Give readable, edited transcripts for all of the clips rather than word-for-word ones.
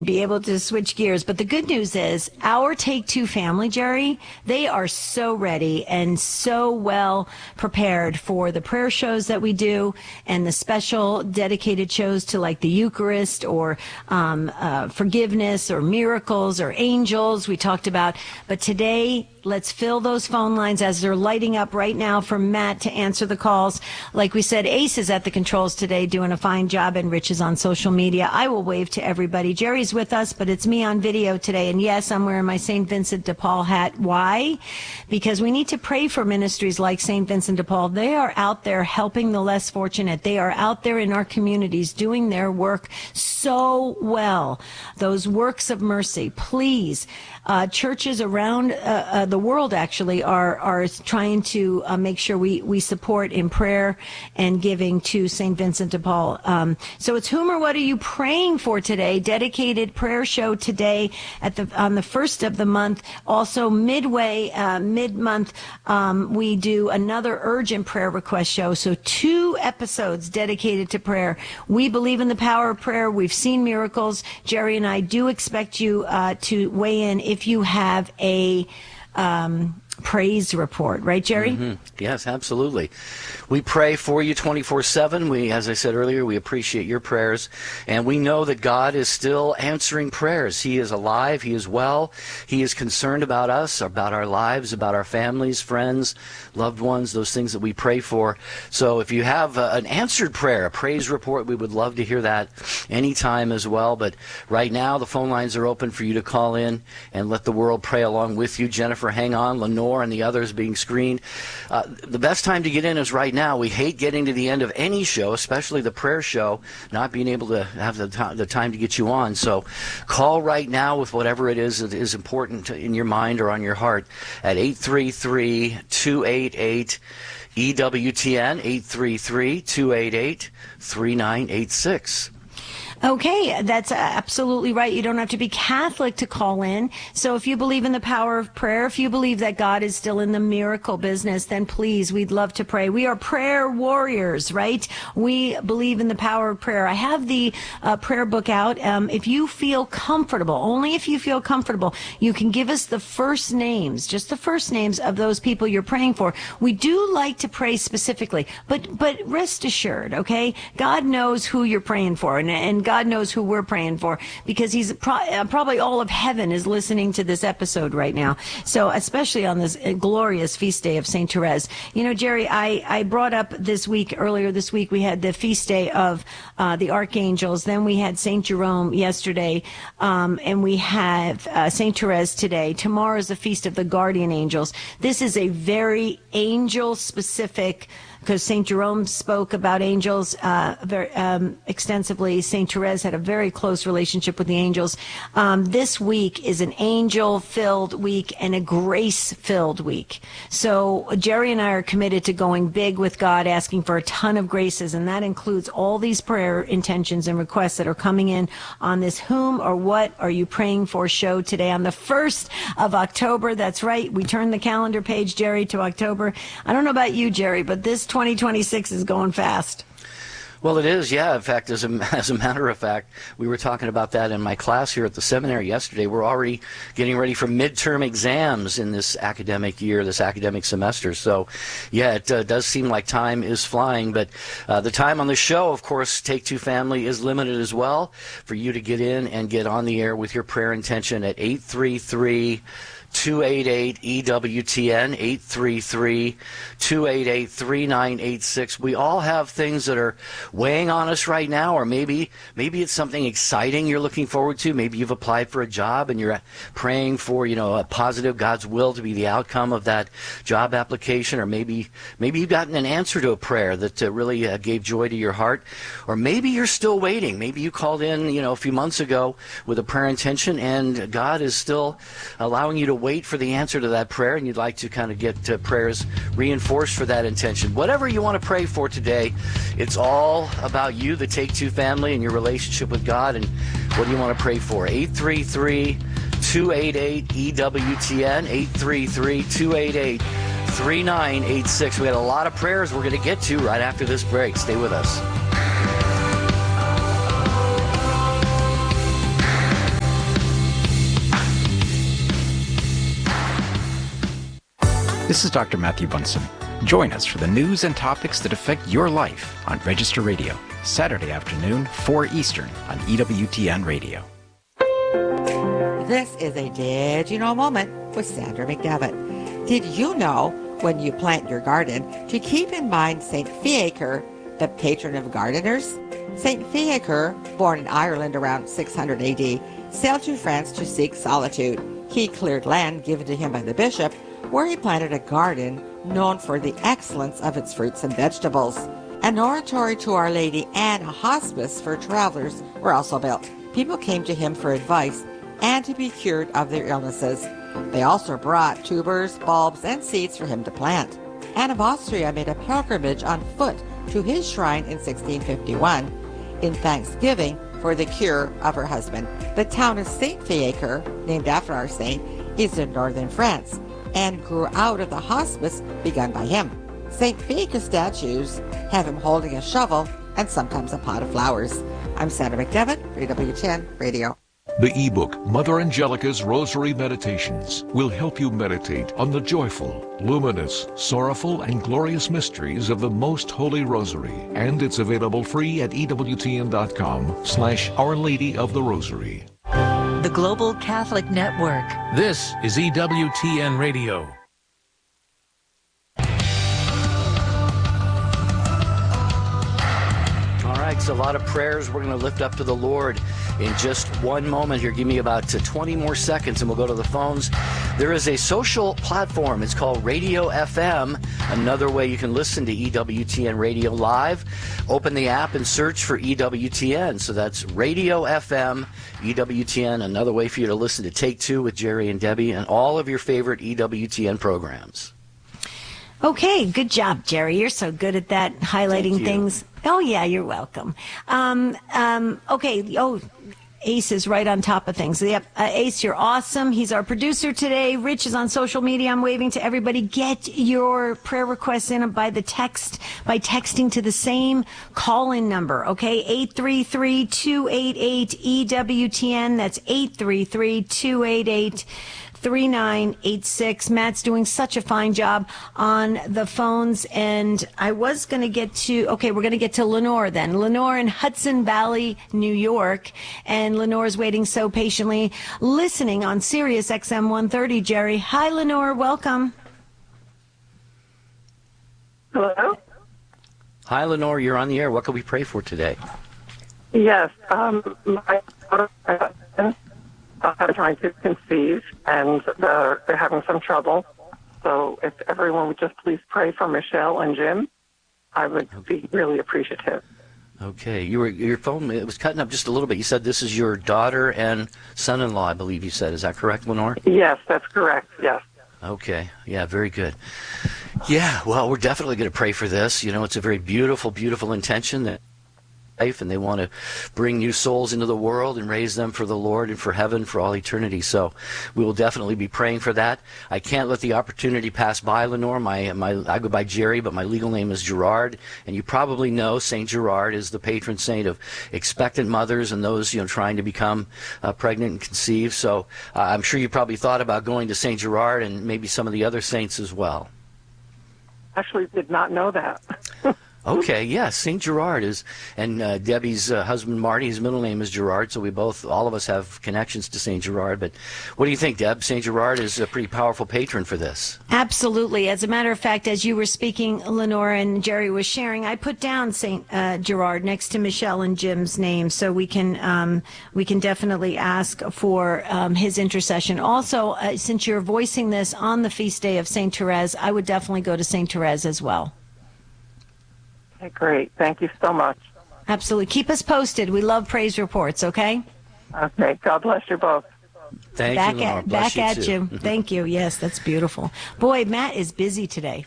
be able to switch gears. But the good news is our Take Two family, Jerry, they are so ready and so well prepared for the prayer shows that we do and the special dedicated shows to like the Eucharist or forgiveness or miracles or angels we talked about. But today, let's fill those phone lines as they're lighting up right now for Matt to answer the calls. Like we said, Ace is at the controls today doing a fine job, and Rich is on social media. I will wave to everybody. Jerry's with us, but it's me on video today. And yes, I'm wearing my St. Vincent de Paul hat. Why? Because we need to pray for ministries like St. Vincent de Paul. They are out there helping the less fortunate. They are out there in our communities doing their work so well. Those works of mercy. Please, churches around the world actually are trying to make sure we support in prayer and giving to St. Vincent de Paul. So it's whom or what are you praying for today? Dedicated prayer show today on the first of the month. Also midway, mid-month, we do another urgent prayer request show. So 2 episodes dedicated to prayer. We believe in the power of prayer. We've seen miracles. Jerry and I do expect you to weigh in if you have a praise report, right, Jerry? Mm-hmm. Yes, absolutely. We pray for you 24/7. We, as I said earlier, we appreciate your prayers, and we know that God is still answering prayers. He is alive. He is well. He is concerned about us, about our lives, about our families, friends, loved ones, those things that we pray for. So if you have an answered prayer, a praise report, we would love to hear that anytime as well. But right now, the phone lines are open for you to call in and let the world pray along with you. Jennifer, hang on. Lenore and the others being screened. The best time to get in is right now. We hate getting to the end of any show, especially the prayer show, not being able to have the time to get you on. So call right now with whatever it is that is important in your mind or on your heart at 833-288-EWTN, 833-288-3986. Okay, that's absolutely right. You don't have to be Catholic to call in. So if you believe in the power of prayer, if you believe that God is still in the miracle business, then please, we'd love to pray. We are prayer warriors, right? We believe in the power of prayer. I have the prayer book out. If you feel comfortable, only if you feel comfortable, you can give us the first names, just the first names of those people you're praying for. We do like to pray specifically, but rest assured, okay? God knows who you're praying for, and God knows who we're praying for, because he's probably all of heaven is listening to this episode right now. So especially on this glorious feast day of St. Therese. You know, Jerry, I brought up earlier this week, we had the feast day of the archangels. Then we had St. Jerome yesterday, and we have St. Therese today. Tomorrow is the feast of the guardian angels. This is a very angel specific, because St. Jerome spoke about angels very extensively. St. Therese had a very close relationship with the angels. This week is an angel-filled week and a grace-filled week. So Jerry and I are committed to going big with God, asking for a ton of graces, and that includes all these prayer intentions and requests that are coming in on this Whom or What Are You Praying For show today on the 1st of October. That's right. We turned the calendar page, Jerry, to October. I don't know about you, Jerry, but this 2026 is going fast. Well, it is, yeah. In fact, as a matter of fact, we were talking about that in my class here at the seminary yesterday. We're already getting ready for midterm exams in this academic year, this academic semester. So, yeah, it does seem like time is flying. But the time on the show, of course, Take Two Family is limited as well, for you to get in and get on the air with your prayer intention at 833-288-EWTN, 833-288-3986. We all have things that are weighing on us right now, or maybe it's something exciting you're looking forward to. Maybe you've applied for a job and you're praying for, a positive God's will to be the outcome of that job application, or maybe you've gotten an answer to a prayer that really gave joy to your heart, or maybe you're still waiting. Maybe you called in, a few months ago with a prayer intention, and God is still allowing you to wait for the answer to that prayer, and you'd like to kind of get prayers reinforced for that intention. Whatever you want to pray for today, it's all about you, the Take Two family, and your relationship with God. And what do you want to pray for? 833-288-EWTN, 833-288-3986. We got a lot of prayers we're going to get to right after this break. Stay with us. This is Dr. Matthew Bunson. Join us for the news and topics that affect your life on Register Radio, Saturday afternoon, 4 Eastern on EWTN Radio. This is a Did You Know moment with Sandra McDevitt. Did you know when you plant your garden to keep in mind St. Fiacre, the patron of gardeners? St. Fiacre, born in Ireland around 600 AD, sailed to France to seek solitude. He cleared land given to him by the bishop, where he planted a garden known for the excellence of its fruits and vegetables. An oratory to Our Lady and a hospice for travelers were also built. People came to him for advice and to be cured of their illnesses. They also brought tubers, bulbs, and seeds for him to plant. Anne of Austria made a pilgrimage on foot to his shrine in 1651 in thanksgiving for the cure of her husband. The town of St. Fiacre, named after our saint, is in northern France and grew out of the hospice begun by him. St. Fiacre statues have him holding a shovel and sometimes a pot of flowers. I'm Sandra McDevitt for EWTN Radio. The ebook Mother Angelica's Rosary Meditations will help you meditate on the joyful, luminous, sorrowful, and glorious mysteries of the Most Holy Rosary. And it's available free at EWTN.com/Our Lady of the Rosary. The Global Catholic Network. This is EWTN Radio. All right, so a lot of prayers we're going to lift up to the Lord in just one moment here. Give me about 20 more seconds and we'll go to the phones. There is a social platform. It's called Radio FM. Another way you can listen to EWTN Radio live. Open the app and search for EWTN. So that's Radio FM, EWTN. Another way for you to listen to Take Two with Jerry and Debbie and all of your favorite EWTN programs. Okay, good job, Jerry. You're so good at that, highlighting things. Oh, yeah, you're welcome. Okay, Ace is right on top of things. Yep, Ace, you're awesome. He's our producer today. Rich is on social media. I'm waving to everybody. Get your prayer requests in by texting to the same call-in number, okay? 833-288-EWTN. That's 833-288-3986. Matt's doing such a fine job on the phones, and I was going to get to, we're going to get to Lenore then. Lenore in Hudson Valley, New York, and Lenore's waiting so patiently, listening on Sirius XM 130, Jerry. Hi, Lenore, welcome. Hello? Hi, Lenore, you're on the air. What can we pray for today? Yes, my daughter trying to conceive, and they're having some trouble. So if everyone would just please pray for Michelle and Jim, I would be really appreciative. Okay. Your phone, it was cutting up just a little bit. You said this is your daughter and son-in-law, I believe you said. Is that correct, Lenore? Yes, that's correct. Yes. Okay. Yeah, very good. Yeah, well, we're definitely going to pray for this. You know, it's a very beautiful, beautiful intention that and they want to bring new souls into the world and raise them for the Lord and for heaven for all eternity. So we will definitely be praying for that. I can't let the opportunity pass by, Lenore. I go by Jerry, but my legal name is Gerard, and you probably know Saint Gerard is the patron saint of expectant mothers and those trying to become pregnant and conceive. So I'm sure you probably thought about going to Saint Gerard and maybe some of the other saints as well. Actually, did not know that. Okay, yes, St. Gerard is, and Debbie's husband Marty, his middle name is Gerard, so all of us have connections to St. Gerard. But what do you think, Deb? St. Gerard is a pretty powerful patron for this. Absolutely. As a matter of fact, as you were speaking, Lenore, and Jerry was sharing, I put down St. Gerard next to Michelle and Jim's name, so we can definitely ask for his intercession. Also, since you're voicing this on the feast day of St. Therese, I would definitely go to St. Therese as well. Okay, great. Thank you so much. Absolutely. Keep us posted. We love praise reports, okay? Okay. God bless you both. Thank you, Lenore. Back at you. Thank you. Yes, that's beautiful. Boy, Matt is busy today.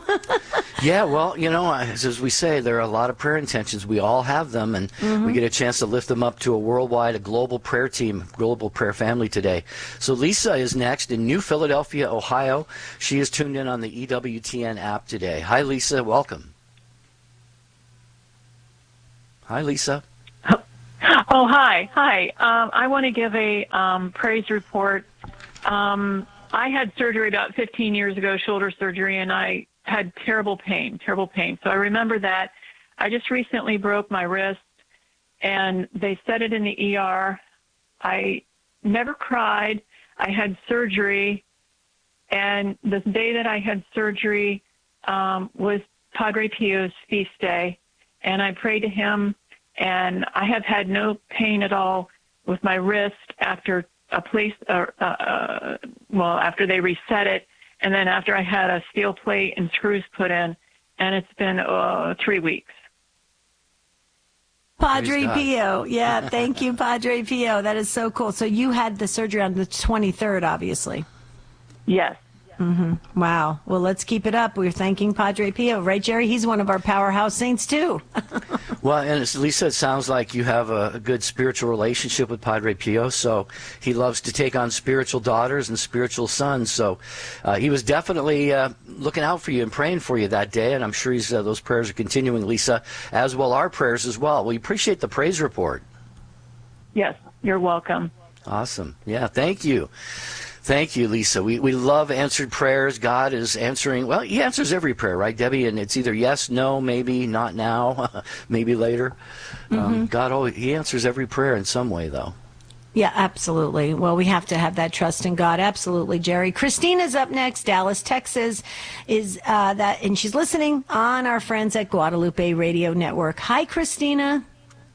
Yeah, well, as we say, there are a lot of prayer intentions. We all have them, and we get a chance to lift them up to a global prayer team, global prayer family today. So Lisa is next in New Philadelphia, Ohio. She is tuned in on the EWTN app today. Hi, Lisa. Welcome. Hi, Lisa. Oh, hi. I want to give a praise report. I had surgery about 15 years ago, shoulder surgery, and I had terrible pain. So I remember that. I just recently broke my wrist, and they set it in the ER. I never cried. I had surgery, and the day that I had surgery was Padre Pio's feast day, and I prayed to him, and I have had no pain at all with my wrist after after they reset it, and then after I had a steel plate and screws put in, and it's been 3 weeks. Padre Pio. Yeah, thank you, Padre Pio. That is so cool. So you had the surgery on the 23rd, obviously. Yes. Mm-hmm. Wow. Well, let's keep it up. We're thanking Padre Pio. Right, Jerry? He's one of our powerhouse saints, too. Well, and as Lisa, it sounds like you have a good spiritual relationship with Padre Pio, so he loves to take on spiritual daughters and spiritual sons. So he was definitely looking out for you and praying for you that day, and I'm sure those prayers are continuing, Lisa, as well our prayers as well. We appreciate the praise report. Yes, you're welcome. Awesome. Yeah, thank you. Thank you, Lisa. We love answered prayers. God is answering. Well, he answers every prayer, right, Debbie? And it's either yes, no, maybe, not now, maybe later. Mm-hmm. God he answers every prayer in some way, though. Yeah, absolutely. Well, we have to have that trust in God. Absolutely, Jerry. Christina's up next. Dallas, Texas and she's listening on our friends at Guadalupe Radio Network. Hi, Christina.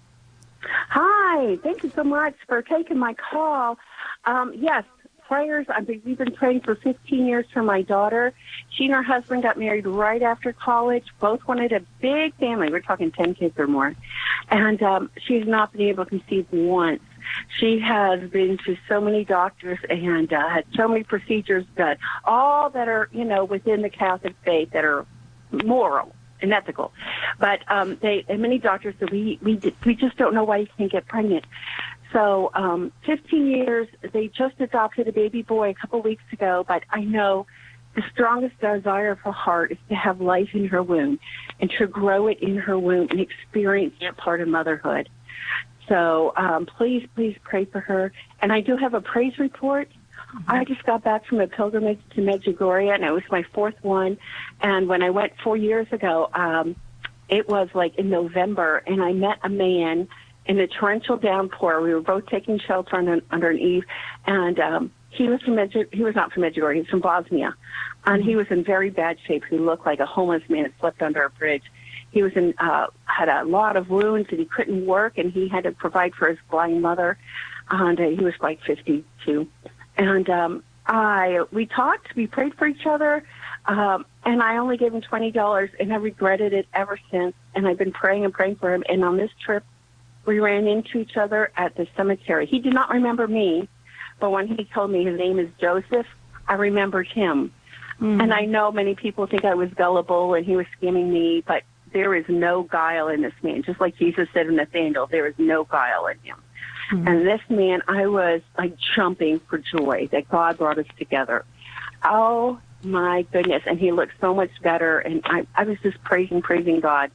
Hi. Thank you so much for taking my call. Yes. Prayers. We've been praying for 15 years for my daughter. She and her husband got married right after college. Both wanted a big family. We're talking 10 kids or more. And she's not been able to conceive once. She has been to so many doctors and had so many procedures done, all that are, within the Catholic faith that are moral and ethical. But many doctors said, we just don't know why you can't get pregnant. So 15 years, they just adopted a baby boy a couple weeks ago, but I know the strongest desire of her heart is to have life in her womb and to grow it in her womb and experience that part of motherhood. So please pray for her. And I do have a praise report. I just got back from a pilgrimage to Medjugorje, and it was my fourth one. And when I went 4 years ago, it was like in November, and I met a man in a torrential downpour. We were both taking shelter under an eave, and he was not from Medjugorje. He was from Bosnia, and he was in very bad shape. He looked like a homeless man that slept under a bridge. He was had a lot of wounds, and he couldn't work, and he had to provide for his blind mother, and he was like 52. And we talked, we prayed for each other, and I only gave him $20, and I regretted it ever since. And I've been praying and praying for him. And on this trip, we ran into each other at the cemetery. He did not remember me, but when he told me his name is Joseph, I remembered him. Mm-hmm. And I know many people think I was gullible and he was scamming me, but there is no guile in this man. Just like Jesus said to Nathaniel, there is no guile in him. Mm-hmm. And this man, I was like jumping for joy that God brought us together. Oh, my goodness. And he looked so much better. And I was just praising God.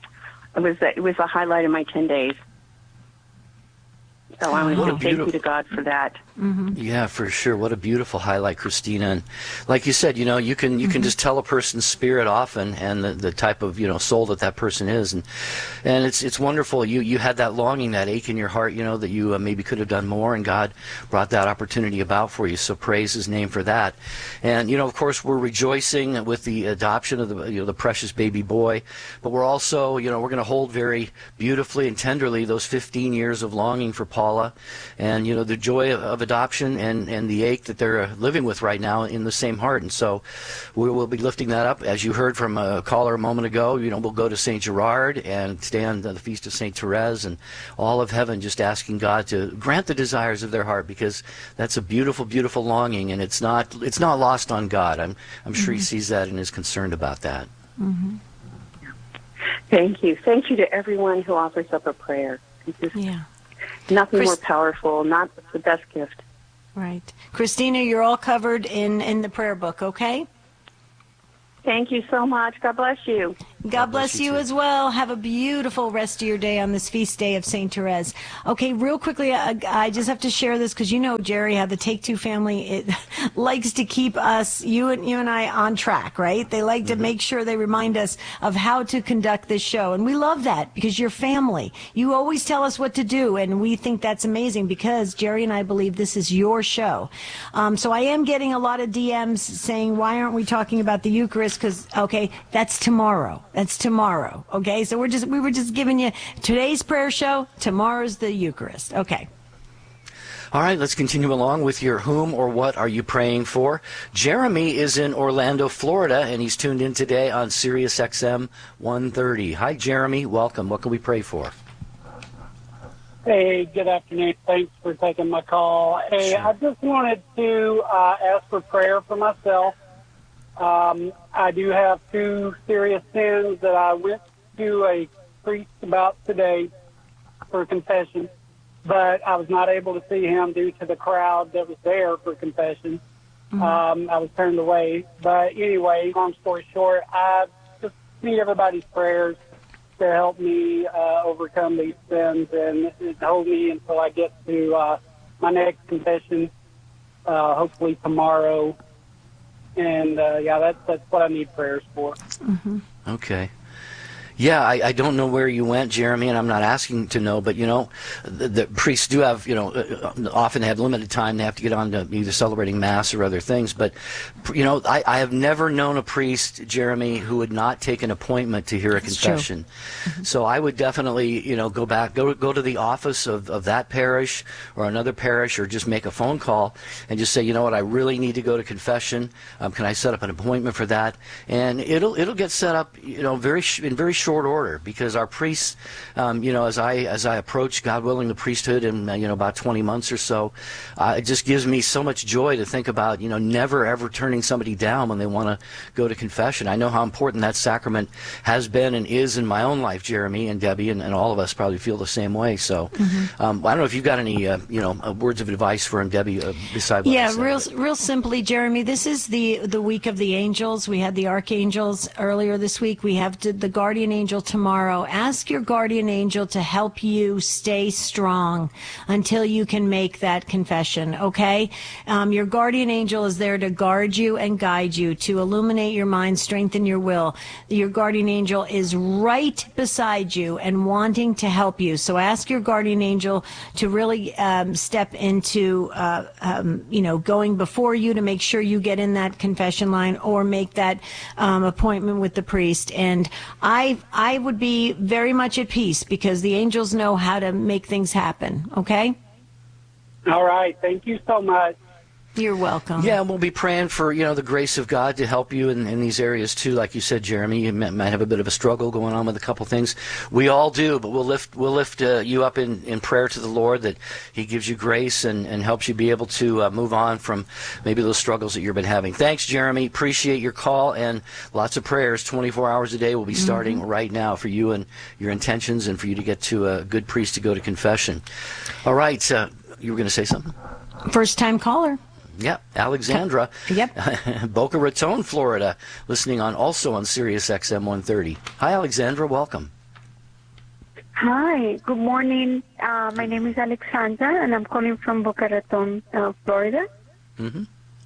It was a highlight of my 10 days. So I want to say thank you to God for that. Mm-hmm. Yeah, for sure. What a beautiful highlight, Christina. And like you said, you can just tell a person's spirit often and the type of soul that person is, and it's wonderful. You had that longing, that ache in your heart, that you maybe could have done more, and God brought that opportunity about for you. So praise His name for that. And of course, we're rejoicing with the adoption of the precious baby boy, but we're also we're going to hold very beautifully and tenderly those 15 years of longing for Paula, and the joy of adoption and the ache that they're living with right now in the same heart. And so we will be lifting that up. As you heard from a caller a moment ago, we'll go to St. Gerard and stay on the Feast of St. Therese and all of heaven, just asking God to grant the desires of their heart, because that's a beautiful, beautiful longing, and it's not lost on God. I'm sure He sees that and is concerned about that. Mm-hmm. Thank you. Thank you to everyone who offers up a prayer. Nothing more powerful, not the best gift. Right. Christina, you're all covered in the prayer book, okay? Thank you so much. God bless you. God bless you as well. Have a beautiful rest of your day on this feast day of St. Therese. Okay, real quickly, I just have to share this because you know, Jerry, how the Take Two family it likes to keep us, you and I, on track, right? They like to make sure they remind us of how to conduct this show. And we love that because you're family. You always tell us what to do, and we think that's amazing because Jerry and I believe this is your show. So I am getting a lot of DMs saying, why aren't we talking about the Eucharist? Because, okay, that's tomorrow. That's tomorrow. Okay, so we were just giving you today's prayer show. Tomorrow's the Eucharist. Okay. All right, let's continue along with your whom or what are you praying for. Jeremy is in Orlando, Florida, and he's tuned in today on Sirius XM 130. Hi, Jeremy. Welcome. What can we pray for? Hey, good afternoon. Thanks for taking my call. Hey, I just wanted to ask for prayer for myself. I do have 2 serious sins that I went to a priest about today for confession, but I was not able to see him due to the crowd that was there for confession. I was turned away. But anyway, long story short, I just need everybody's prayers to help me overcome these sins and hold me until I get to my next confession, hopefully tomorrow. And, that's what I need prayers for. Okay. Yeah, I don't know where you went, Jeremy, and I'm not asking to know, but, you know, the priests do have, you know, often they have limited time. They have to get on to either celebrating Mass or other things. But, you know, I have never known a priest, Jeremy, who would not take an appointment to hear a confession. So I would definitely, you know, go to the office of that parish or another parish or just make a phone call and just say, you know what, I really need to go to confession. Can I set up an appointment for that? And it'll get set up, you know, in very short order, because our priests, you know, as I approach, God willing, the priesthood in you know, about 20 months or so, it just gives me so much joy to think about, you know, never ever turning somebody down when they want to go to confession. I know how important that sacrament has been and is in my own life, Jeremy and Debbie, and all of us probably feel the same way. So I don't know if you've got any you know, words of advice for him, Debbie, besides what I said. real simply, Jeremy, this is the week of the angels. We had the archangels earlier this week. We have the guardian angel tomorrow. Ask your guardian angel to help you stay strong until you can make that confession, okay? Your guardian angel is there to guard you and guide you, to illuminate your mind, strengthen your will. Your guardian angel is right beside you and wanting to help you. So ask your guardian angel to really step into, you know, going before you to make sure you get in that confession line or make that appointment with the priest. And I would be very much at peace because the angels know how to make things happen, okay? All right. Thank you so much. You're welcome. Yeah, and we'll be praying for, you know, the grace of God to help you in these areas too. Like you said, Jeremy, you might have a bit of a struggle going on with a couple things. We all do, but we'll lift you up in prayer to the Lord, that He gives you grace and helps you be able to move on from maybe those struggles that you've been having. Thanks, Jeremy. Appreciate your call, and lots of prayers 24 hours a day will be starting right now for you and your intentions and for you to get to a good priest to go to confession. All right. You were going to say something? First-time caller. Yep, Alexandra. Yep. Boca Raton, Florida, listening also on Sirius XM 130. Hi, Alexandra. Welcome. Hi. Good morning. My name is Alexandra, and I'm calling from Boca Raton, Florida. Mm-hmm.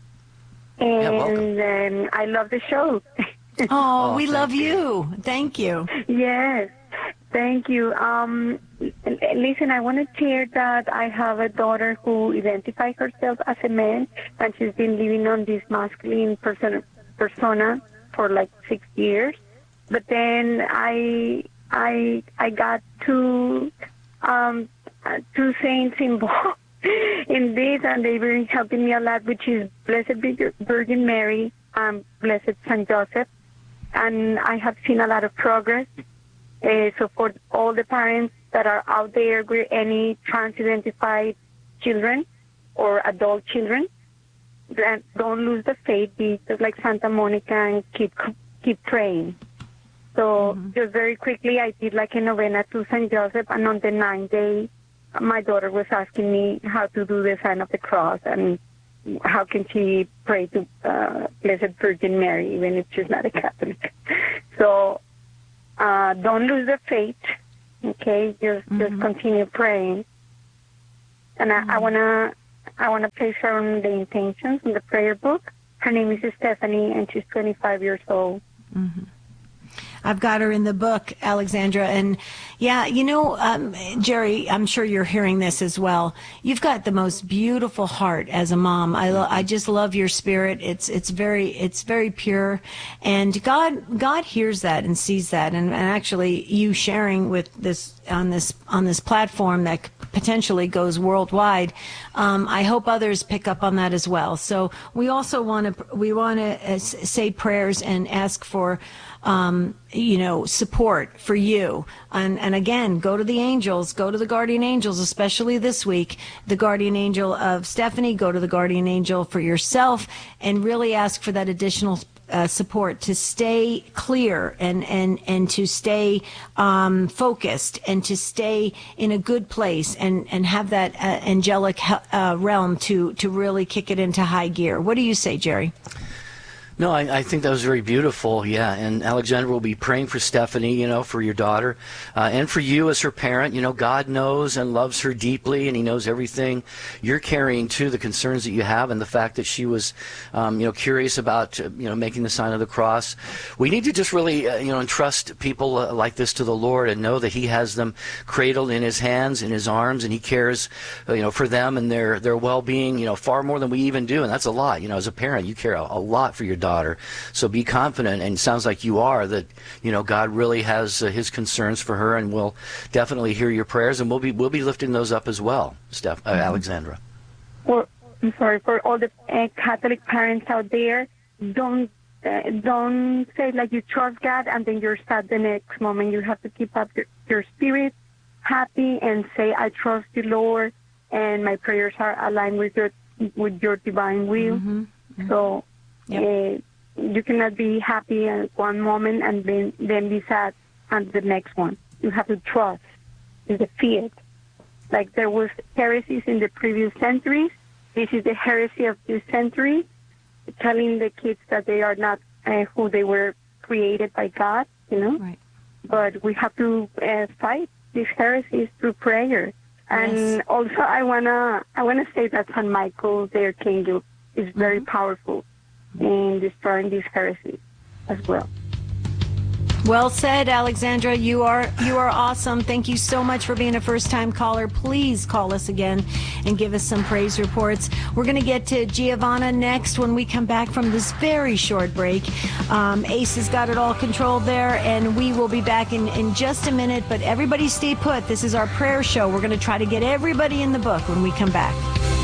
And I love the show. Oh, we love you. Thank you. Yes. Thank you. Listen, I want to share that I have a daughter who identifies herself as a man, and she's been living on this masculine persona for like 6 years. But then I got two saints involved in this, and they've been helping me a lot, which is Blessed Virgin Mary and Blessed Saint Joseph. And I have seen a lot of progress. So for all the parents that are out there with any trans-identified children or adult children, don't lose the faith. Be just like Santa Monica and keep praying. So just very quickly, I did like a novena to St. Joseph, and on the 9th day, my daughter was asking me how to do the sign of the cross, and how can she pray to Blessed Virgin Mary, even if she's not a Catholic? So don't lose the faith, okay? Just continue praying. And I wanna place her on the intentions in the prayer book. Her name is Stephanie, and she's 25 years old. Mm-hmm. I've got her in the book, Alexandra. And yeah, Jerry, I'm sure you're hearing this as well. You've got the most beautiful heart as a mom. I just love your spirit. It's very pure. And God hears that and sees that. And actually you sharing with this on this platform that potentially goes worldwide. I hope others pick up on that as well. So we also want to say prayers and ask for support for you. And again, go to the angels, go to the guardian angels, especially this week, the guardian angel of Stephanie, go to the guardian angel for yourself, and really ask for that additional support to stay clear and to stay focused and to stay in a good place and have that angelic realm to really kick it into high gear. What do you say, Jerry? No, I think that was very beautiful, yeah. And Alexandra will be praying for Stephanie, for your daughter, and for you as her parent. God knows and loves her deeply, and He knows everything you're carrying too, the concerns that you have, and the fact that she was, curious about, making the sign of the cross. We need to just really, entrust people like this to the Lord and know that He has them cradled in His hands, in His arms, and He cares, for them and their well-being, far more than we even do, and that's a lot. As a parent, you care a lot for your daughter. So be confident, and it sounds like you are, that God really has His concerns for her, and will definitely hear your prayers, and we'll be lifting those up as well, Alexandra. Well, I'm sorry for all the Catholic parents out there. Don't say like you trust God and then you're sad the next moment. You have to keep up your spirit happy and say, I trust you, Lord, and my prayers are aligned with your divine will. Mm-hmm. So. Yep. You cannot be happy at one moment and then be sad at the next one. You have to trust in the faith. Like there was heresies in the previous centuries. This is the heresy of this century, telling the kids that they are not who they were created by God, Right. But we have to fight these heresies through prayer. And also I wanna say that St. Michael, the archangel, is very powerful in destroying these heresies as well. Well said, Alexandra. You are awesome. Thank you so much for being a first-time caller. Please call us again and give us some praise reports. We're going to get to Giovanna next when we come back from this very short break. Ace has got it all controlled there, and we will be back in just a minute. But everybody stay put. This is our prayer show. We're going to try to get everybody in the book when we come back.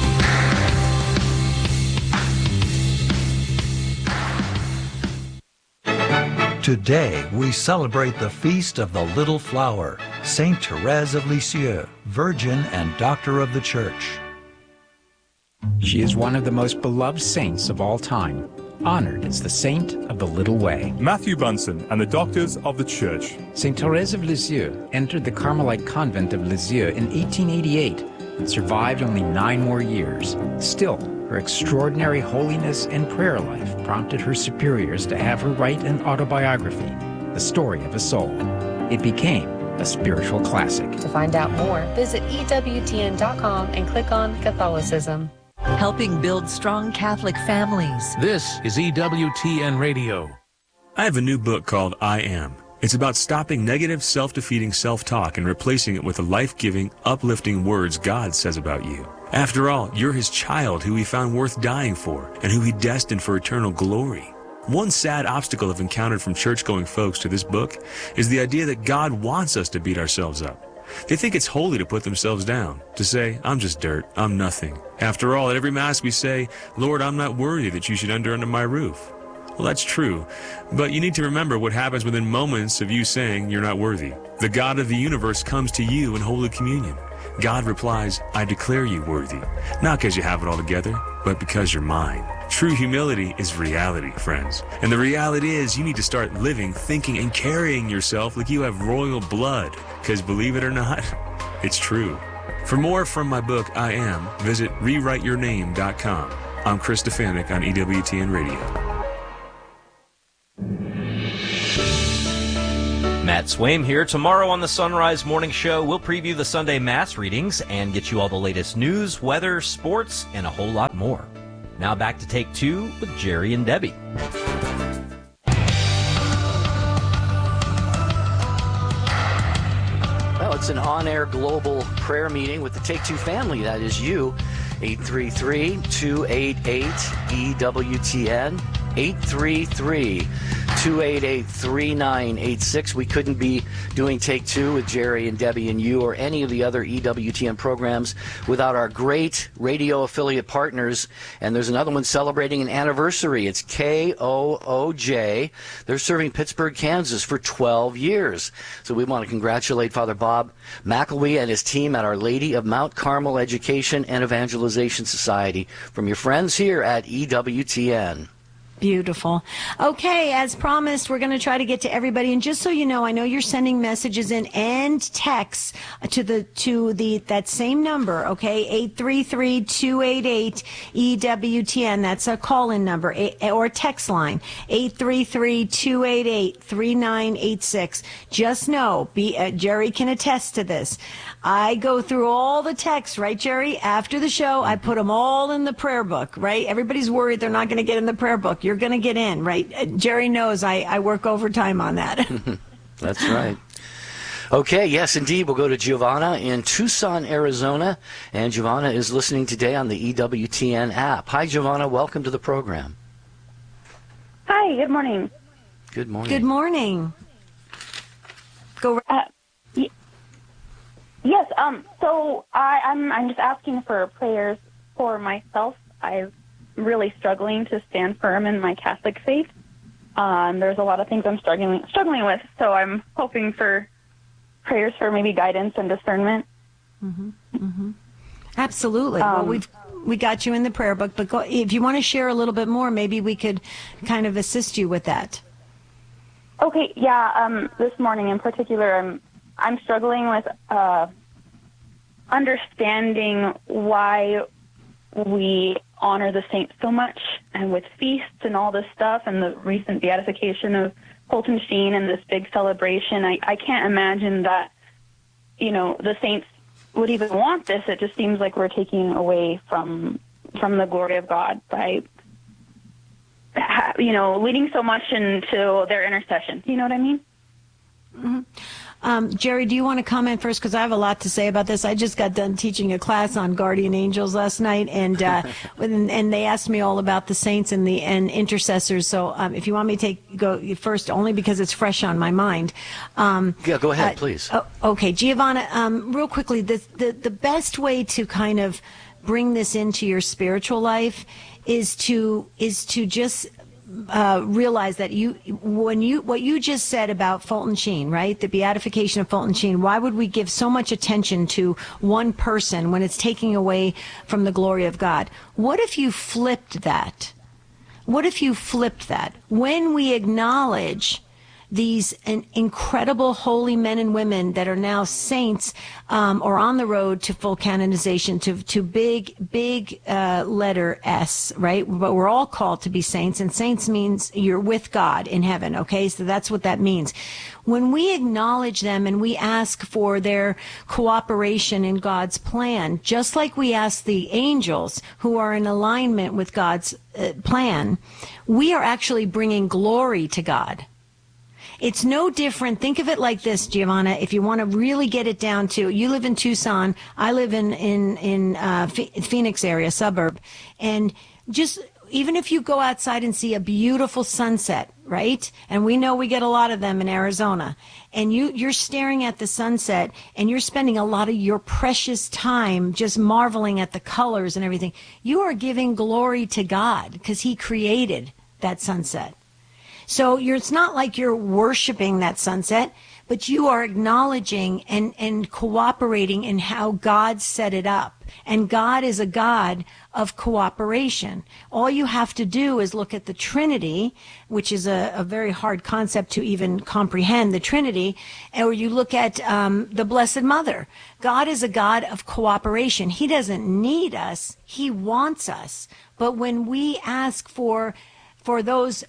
Today, we celebrate the feast of the Little Flower, Saint Therese of Lisieux, Virgin and Doctor of the Church. She is one of the most beloved saints of all time, honored as the Saint of the Little Way. Matthew Bunsen and the Doctors of the Church. Saint Therese of Lisieux entered the Carmelite convent of Lisieux in 1888 and survived only 9 more years. Still, her extraordinary holiness and prayer life prompted her superiors to have her write an autobiography, The Story of a Soul. It became a spiritual classic. To find out more, visit EWTN.com and click on Catholicism. Helping build strong Catholic families. This is EWTN Radio. I have a new book called I Am. It's about stopping negative, self-defeating self-talk and replacing it with the life-giving, uplifting words God says about you. After all, you're His child who He found worth dying for and who He destined for eternal glory. One sad obstacle I've encountered from church-going folks to this book is the idea that God wants us to beat ourselves up. They think it's holy to put themselves down, to say, I'm just dirt, I'm nothing. After all, at every Mass we say, Lord, I'm not worthy that you should enter under my roof. Well, that's true, but you need to remember what happens within moments of you saying you're not worthy. The God of the universe comes to you in Holy Communion. God replies, I declare you worthy, not because you have it all together, but because you're mine. True humility is reality, friends. And the reality is you need to start living, thinking, and carrying yourself like you have royal blood, because believe it or not, it's true. For more from my book, I Am, visit rewriteyourname.com. I'm Chris Stefanik on EWTN Radio. Matt Swaim here. Tomorrow on the Sunrise Morning Show, we'll preview the Sunday Mass readings and get you all the latest news, weather, sports, and a whole lot more. Now back to Take Two with Jerry and Debbie. Well, it's an on-air global prayer meeting with the Take Two family. That is you. 833-288-EWTN. 833-288-3986. We couldn't be doing Take Two with Jerry and Debbie and you or any of the other EWTN programs without our great radio affiliate partners. And there's another one celebrating an anniversary. It's KOOJ. They're serving Pittsburgh, Kansas for 12 years. So we want to congratulate Father Bob McElwee and his team at Our Lady of Mount Carmel Education and Evangelization Society from your friends here at EWTN. Beautiful. Okay, as promised, we're going to try to get to everybody. And just so you know, I know you're sending messages in and texts to that same number, okay? 833-288-EWTN. That's a call-in number or a text line. 833-288-3986. Just know, Jerry can attest to this. I go through all the texts, right, Jerry? After the show, I put them all in the prayer book, right? Everybody's worried they're not going to get in the prayer book. You're going to get in, right? Jerry knows I work overtime on that. That's right. Okay, yes, indeed. We'll go to Giovanna in Tucson, Arizona. And Giovanna is listening today on the EWTN app. Hi, Giovanna. Welcome to the program. Hi, good morning. Good morning. Good morning. Go Yes, so I'm just asking for prayers for myself. I'm really struggling to stand firm in my Catholic faith. There's a lot of things I'm struggling with, so I'm hoping for prayers for maybe guidance and discernment. Mm-hmm. Mm-hmm. Absolutely. Well, we got you in the prayer book, but if you want to share a little bit more, maybe we could kind of assist you with that. Okay, yeah. This morning in particular, I'm struggling with understanding why we honor the saints so much, and with feasts and all this stuff, and the recent beatification of Fulton Sheen and this big celebration. I can't imagine that, the saints would even want this. It just seems like we're taking away from the glory of God by, leading so much into their intercession. You know what I mean? Mm-hmm. Jerry, do you want to comment first? Because I have a lot to say about this. I just got done teaching a class on guardian angels last night, and and they asked me all about the saints and intercessors. So if you want me to go first, only because it's fresh on my mind. Yeah, go ahead, please. Okay, Giovanna, real quickly, the best way to kind of bring this into your spiritual life is to just realize that what you just said about Fulton Sheen, right? The beatification of Fulton Sheen. Why would we give so much attention to one person when it's taking away from the glory of God? What if you flipped that? What if you flipped that? When we acknowledge these incredible holy men and women that are now saints, or on the road to full canonization, to big letter S, right? But we're all called to be saints, and saints means you're with God in heaven, okay? So that's what that means. When we acknowledge them and we ask for their cooperation in God's plan, just like we ask the angels who are in alignment with God's plan, we are actually bringing glory to God. It's no different. Think of it like this, Giovanna. If you want to really get it down to, you live in Tucson, I live in Phoenix area, suburb, and just even if you go outside and see a beautiful sunset, right? And we know we get a lot of them in Arizona, and you're staring at the sunset, and you're spending a lot of your precious time just marveling at the colors and everything. You are giving glory to God because He created that sunset. So it's not like you're worshiping that sunset, but you are acknowledging and cooperating in how God set it up. And God is a God of cooperation. All you have to do is look at the Trinity, which is a very hard concept to even comprehend, the Trinity, or you look at the Blessed Mother. God is a God of cooperation. He doesn't need us. He wants us. But when we ask for those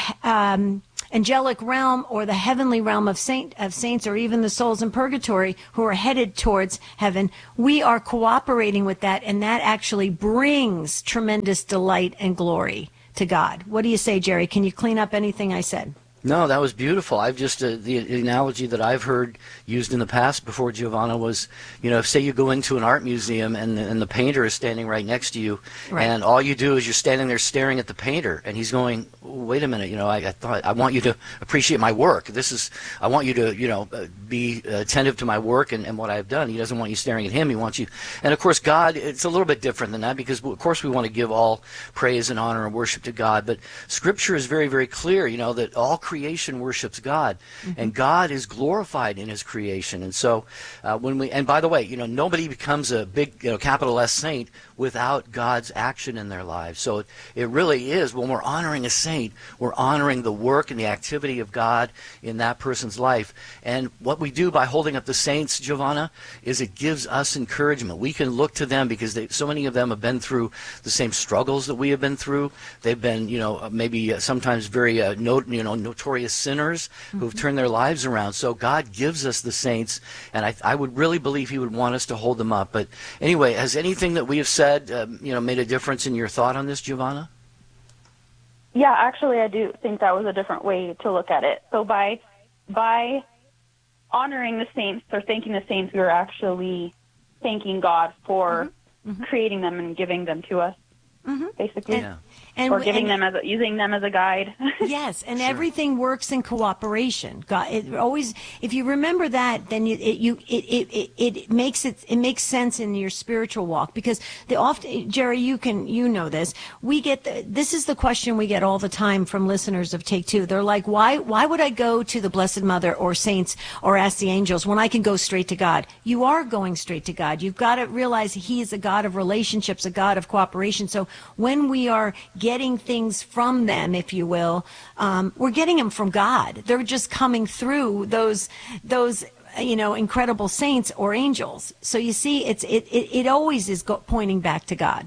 angelic realm or the heavenly realm of saints or even the souls in purgatory who are headed towards heaven, we are cooperating with that, and that actually brings tremendous delight and glory to God. What do you say, Jerry? Can you clean up anything I said? No, that was beautiful. I've just the analogy that I've heard used in the past before Giovanna was, say you go into an art museum and the painter is standing right next to you, right. And all you do is you're standing there staring at the painter, and he's going, wait a minute, I want you to appreciate my work. I want you to, be attentive to my work and what I've done. He doesn't want you staring at him. He wants you. And of course, God, it's a little bit different than that, because of course we want to give all praise and honor and worship to God. But Scripture is very, very clear, that all creation worships God, and God is glorified in His creation. And so, and by the way, nobody becomes a big, capital S saint without God's action in their lives. So it really is, when we're honoring a saint, we're honoring the work and the activity of God in that person's life. And what we do by holding up the saints, Giovanna, is it gives us encouragement. We can look to them because so many of them have been through the same struggles that we have been through. They've been, maybe sometimes very, notorious sinners who've turned their lives around. So God gives us the saints, and I would really believe He would want us to hold them up. But anyway, has anything that we have said, made a difference in your thought on this, Giovanna? Yeah, actually, I do think that was a different way to look at it. So by honoring the saints or thanking the saints, we are actually thanking God for creating them and giving them to us, basically. Or giving them using them as a guide. Yes, and everything works in cooperation. God, it always, if you remember that, then it makes sense in your spiritual walk, because Jerry, you know this. This is the question we get all the time from listeners of Take Two. They're like, why would I go to the Blessed Mother or saints or ask the angels when I can go straight to God? You are going straight to God. You've got to realize He is a God of relationships, a God of cooperation. So when we are getting things from them, if you will, we're getting them from God. They're just coming through those incredible saints or angels. So you see, it always is pointing back to God.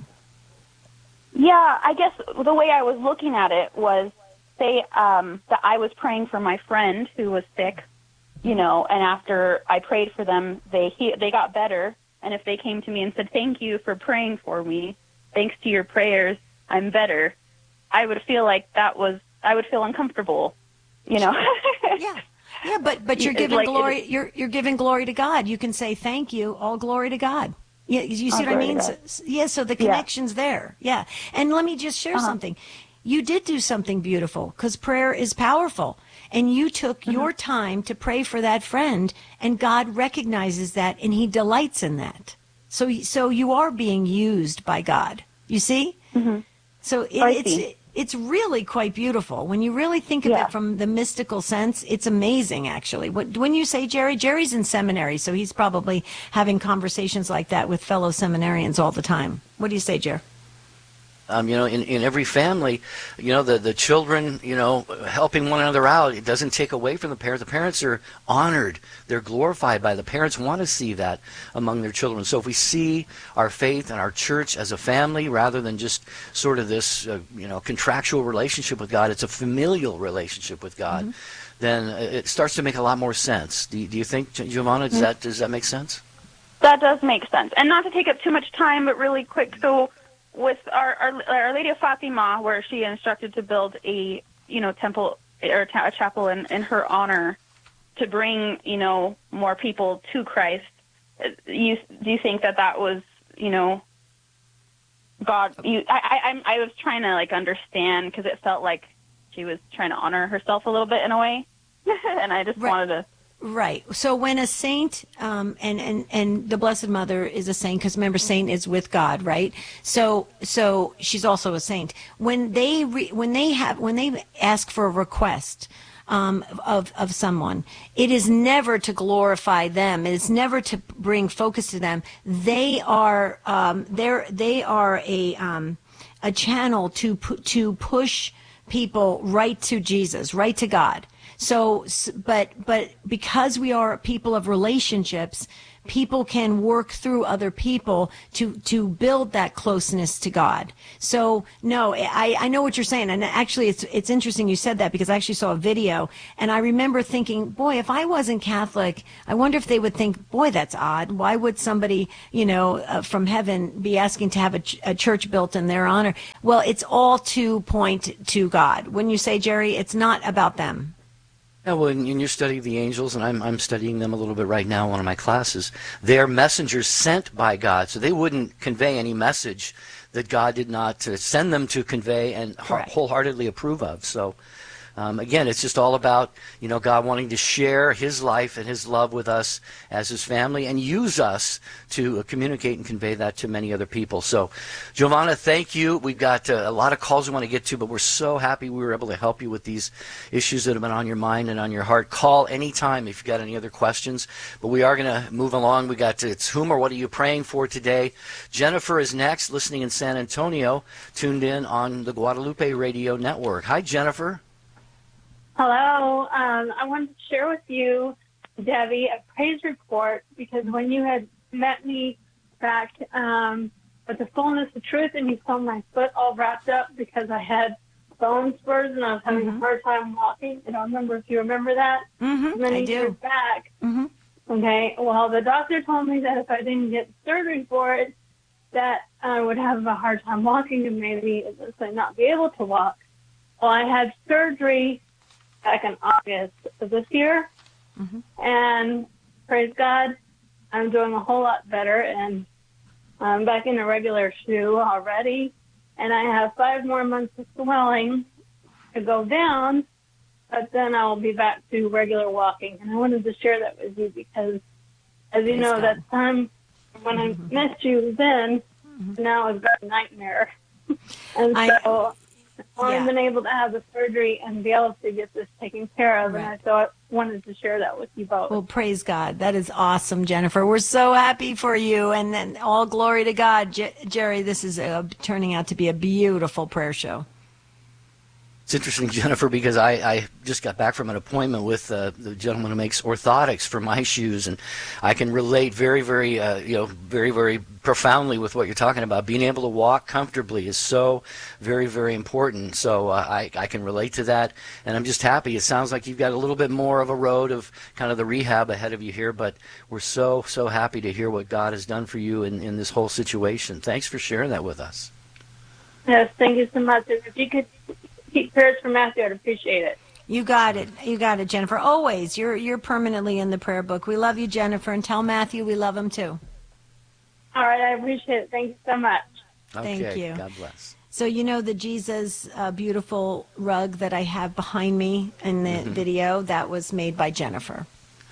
Yeah, I guess the way I was looking at it was, say that I was praying for my friend who was sick, and after I prayed for them, they got better. And if they came to me and said, "Thank you for praying for me. Thanks to your prayers, I'm better," I would feel like I would feel uncomfortable, Yeah, but you're giving glory. You're giving glory to God. You can say thank you, all glory to God. Yeah, you see what I mean? So the connection's there. Yeah, and let me just share something. You did do something beautiful, because prayer is powerful, and you took your time to pray for that friend, and God recognizes that, and He delights in that. So you are being used by God. You see? So it's really quite beautiful. When you really think of it from the mystical sense, it's amazing, actually. When you say Jerry's in seminary, so he's probably having conversations like that with fellow seminarians all the time. What do you say, Jer? In every family, the children, helping one another out, it doesn't take away from the parents. The parents are honored. They're glorified by the parents. Want to see that among their children. So if we see our faith and our church as a family rather than just sort of this, contractual relationship with God, it's a familial relationship with God, then it starts to make a lot more sense. Do you think, Giovanna, does that make sense? That does make sense. And not to take up too much time, but really quick, so with Our Lady of Fatima, where she instructed to build a temple or a chapel in her honor to bring more people to Christ, do you think that was God? I was trying to understand, because it felt like she was trying to honor herself a little bit in a way, and I just wanted to. Right. So when a saint, and the Blessed Mother is a saint, because remember, saint is with God, right? So she's also a saint. When they ask for a request, of someone. It is never to glorify them. It is never to bring focus to them. They are a channel to push people right to Jesus, right to God. So, but because we are people of relationships, people can work through other people to build that closeness to God. So, no, I know what you're saying. And actually, it's interesting you said that, because I actually saw a video, and I remember thinking, boy, if I wasn't Catholic, I wonder if they would think, boy, that's odd. Why would somebody, from heaven be asking to have a church built in their honor? Well, it's all to point to God. Wouldn't you say, Jerry? It's not about them. Yeah, well, in your study of the angels, and I'm studying them a little bit right now in one of my classes, they're messengers sent by God, so they wouldn't convey any message that God did not send them to convey and wholeheartedly approve of. So, again, it's just all about, God wanting to share his life and his love with us as his family and use us to communicate and convey that to many other people. So, Giovanna, thank you. We've got a lot of calls we want to get to, but we're so happy we were able to help you with these issues that have been on your mind and on your heart. Call anytime if you've got any other questions, but we are going to move along. We got it's whom or what are you praying for today? Jennifer is next, listening in San Antonio, tuned in on the Guadalupe Radio Network. Hi, Jennifer. Hello. I wanted to share with you, Debbie, a praise report, because when you had met me back with the fullness of truth, and you saw my foot all wrapped up because I had bone spurs and I was having a hard time walking. I don't remember if you remember that. Many years back. Okay. Well, the doctor told me that if I didn't get surgery for it, that I would have a hard time walking and maybe not be able to walk. Well, I had surgery back in August of this year, and praise God, I'm doing a whole lot better, and I'm back in a regular shoe already, and I have 5 more months of swelling to go down, but then I'll be back to regular walking, and I wanted to share that with you because, as you know, that time when I missed you then, now it's got a nightmare, and so I've been able to have the surgery and be able to get this taken care of, and I thought wanted to share that with you both. Well, praise God. That is awesome, Jennifer. We're so happy for you, and then all glory to God. Jerry, this is turning out to be a beautiful prayer show. It's interesting, Jennifer, because I just got back from an appointment with the gentleman who makes orthotics for my shoes, and I can relate very, very, very, very profoundly with what you're talking about. Being able to walk comfortably is so very, very important. So I can relate to that, and I'm just happy. It sounds like you've got a little bit more of a road of kind of the rehab ahead of you here, but we're so happy to hear what God has done for you in this whole situation. Thanks for sharing that with us. Yes, thank you so much. And if you could keep prayers for Matthew, I'd appreciate it. You got it. You got it, Jennifer. Always. You're permanently in the prayer book. We love you, Jennifer, and tell Matthew we love him too. All right, I appreciate it. Thank you so much. Thank you. God bless. So the Jesus beautiful rug that I have behind me in the video, that was made by Jennifer.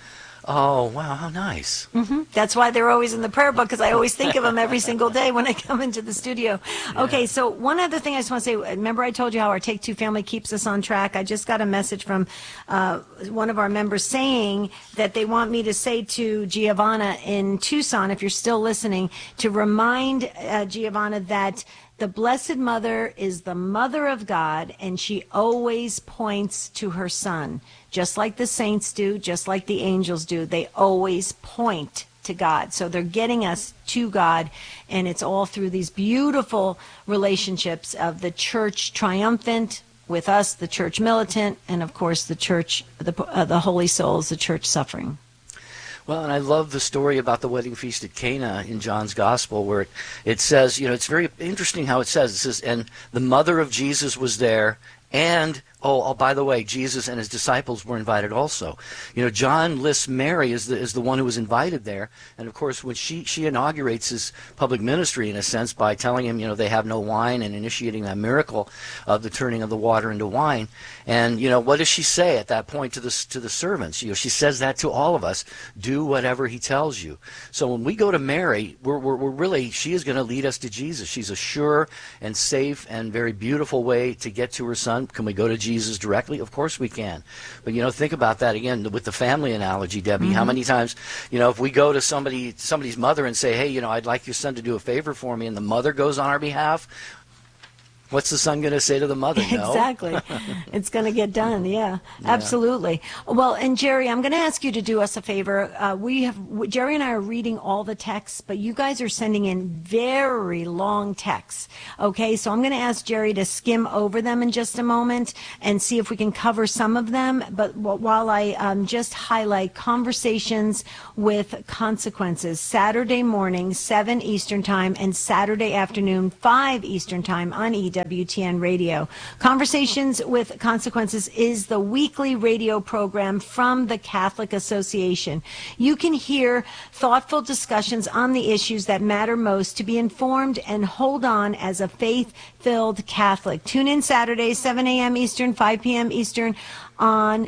Oh, wow, how nice. That's why they're always in the prayer book, because I always think of them every single day when I come into the studio. Yeah. Okay, so one other thing I just want to say, remember I told you how our Take Two family keeps us on track? I just got a message from one of our members saying that they want me to say to Giovanna in Tucson, if you're still listening, to remind Giovanna that the Blessed Mother is the Mother of God, and she always points to her Son. Just like the saints do, just like the angels do, they always point to God. So they're getting us to God, and it's all through these beautiful relationships of the church triumphant with us, the church militant, and of course the church, the holy souls, the church suffering. Well, and I love the story about the wedding feast at Cana in John's Gospel, where it says, it's very interesting how it says, and the mother of Jesus was there, and, by the way, Jesus and his disciples were invited also. John lists Mary as the one who was invited there, and of course, when she inaugurates his public ministry, in a sense, by telling him, they have no wine, and initiating that miracle of the turning of the water into wine. And, what does she say at that point to the servants? She says that to all of us, do whatever he tells you. So when we go to Mary, we're really, she is going to lead us to Jesus. She's a sure and safe and very beautiful way to get to her Son. Can we go to Jesus? Jesus directly? Of course we can. But, think about that again with the family analogy, Debbie. How many times, if we go to somebody's mother and say, hey, I'd like your son to do a favor for me, and the mother goes on our behalf, what's the son going to say to the mother? No? Exactly. It's going to get done. Yeah, absolutely. Well, and Jerry, I'm going to ask you to do us a favor. Jerry and I are reading all the texts, but you guys are sending in very long texts. Okay, so I'm going to ask Jerry to skim over them in just a moment and see if we can cover some of them. But while I just highlight Conversations with Consequences, Saturday morning, 7 Eastern Time, and Saturday afternoon, 5 Eastern Time on EWTN Radio. Conversations with Consequences is the weekly radio program from the Catholic Association. You can hear thoughtful discussions on the issues that matter most to be informed and hold on as a faith-filled Catholic. Tune in Saturday, 7 a.m. Eastern, 5 p.m. Eastern on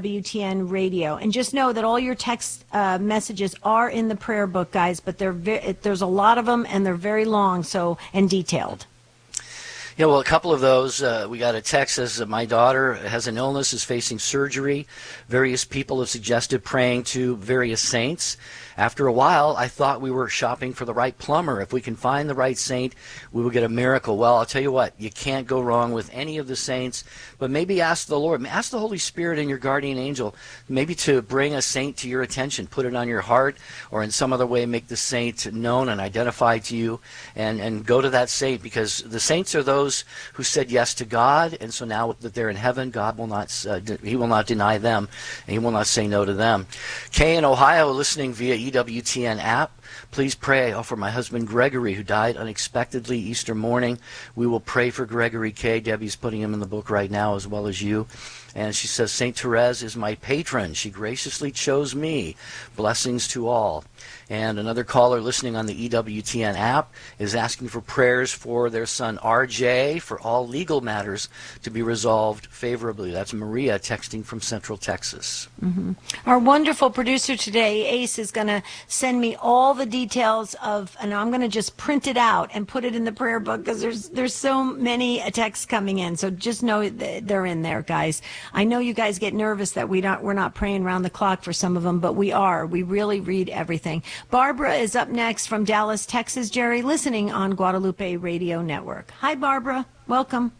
EWTN Radio. And just know that all your text messages are in the prayer book, guys, but there's a lot of them and they're very long and detailed. Yeah, well, a couple of those, we got a text that says my daughter has an illness, is facing surgery. Various people have suggested praying to various saints. After a while, I thought we were shopping for the right plumber. If we can find the right saint, we will get a miracle. Well, I'll tell you what, you can't go wrong with any of the saints, but maybe ask the Lord, ask the Holy Spirit and your guardian angel, maybe to bring a saint to your attention, put it on your heart, or in some other way make the saint known and identified to you, and go to that saint, because the saints are those who said yes to God, and so now that they're in heaven, God will not, He will not deny them, and He will not say no to them. Kay in Ohio, listening via EWTN app. Please pray for my husband Gregory, who died unexpectedly Easter morning. We will pray for Gregory Kay. Debbie's putting him in the book right now, as well as you. And she says, St. Therese is my patron. She graciously chose me. Blessings to all. And another caller listening on the EWTN app is asking for prayers for their son RJ for all legal matters to be resolved favorably. That's Maria texting from Central Texas. Mm-hmm. Our wonderful producer today, Ace, is going to send me all the details and I'm going to just print it out and put it in the prayer book, because there's so many texts coming in. So just know they're in there, guys. I know you guys get nervous that we're not praying around the clock for some of them, but we are. We really read everything. Barbara is up next from Dallas, Texas, Jerry, listening on Guadalupe Radio Network. Hi, Barbara. Welcome.